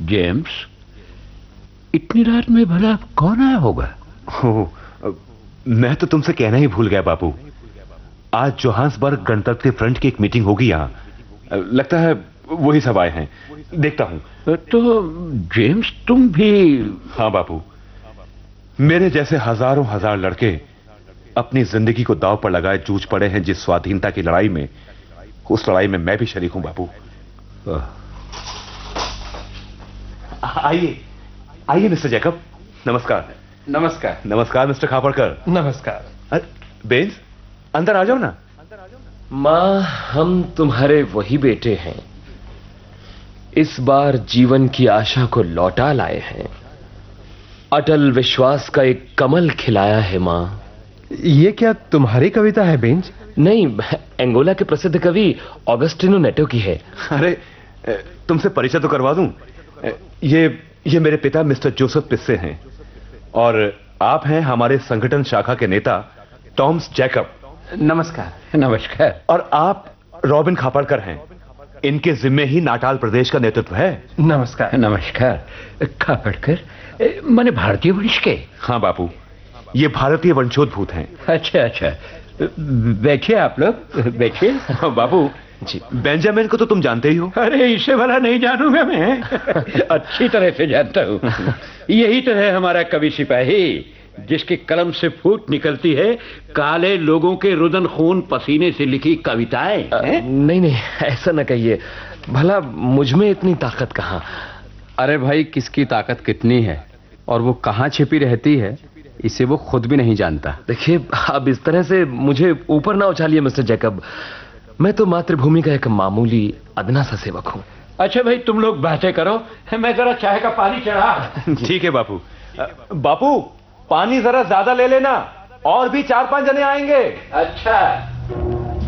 James, इतनी रात में भला कौन आया होगा? मैं तो तुमसे कहना ही भूल गया बापू। आज जोहान्सबर्ग गणतंत्र फ्रंट की एक मीटिंग होगी यहाँ। लगता है वही सब आए हैं। देखता हूं। तो जेम्स तुम भी? हाँ बापू, मेरे जैसे हजारों हजार लड़के अपनी जिंदगी को दांव पर लगाए जूझ पड़े हैं जिस स्वाधीनता की लड़ाई में, उस लड़ाई में मैं भी शरीक हूं बापू। आइए आइए मिस्टर जैकब। नमस्कार। नमस्कार। नमस्कार मिस्टर खापड़कर। नमस्कार। बेंस, अंदर आ जाओ ना। मां, हम तुम्हारे वही बेटे हैं। इस बार जीवन की आशा को लौटा लाए हैं। अटल विश्वास का एक कमल खिलाया है मां। ये क्या तुम्हारी कविता है बेंज? नहीं, एंगोला के प्रसिद्ध कवि ऑगस्टिनो नेटो की है। अरे तुमसे परिचय तो करवा दूं। ये मेरे पिता मिस्टर जोसेफ पिस्से हैं और आप हैं हमारे संगठन शाखा के नेता टॉम्स जैकब। नमस्कार। नमस्कार। और आप रॉबिन खापड़कर हैं। इनके जिम्मे ही नाटाल प्रदेश का नेतृत्व है। नमस्कार। नमस्कार। खापड़कर माने भारतीय वंश के? हाँ बापू, ये भारतीय वंशोद्भूत हैं। अच्छा अच्छा, बैठिए आप लोग, बैठिए। बापू जी। बेंजामिन को तो तुम जानते ही हो। अरे इससे भला नहीं जानूंगा मैं? अच्छी तरह से जानता हूँ। यही तो है हमारा कवि सिपाही, जिसकी कलम से फूट निकलती है काले लोगों के रुदन खून पसीने से लिखी कविताएं। नहीं नहीं, ऐसा न कहिए। भला मुझ में इतनी ताकत कहाँ? अरे भाई, किसकी ताकत कितनी है और वो कहाँ छिपी रहती है, इसे वो खुद भी नहीं जानता। देखिए, अब इस तरह से मुझे ऊपर ना उछालिए मिस्टर जैकब। मैं तो मातृभूमि का एक मामूली अदना सा सेवक हूँ। अच्छा भाई, तुम लोग बातें करो, मैं जरा चाय का पानी चढ़ा। ठीक है बापू। बापू, पानी जरा ज्यादा ले लेना, और भी 4-5 जने आएंगे। अच्छा।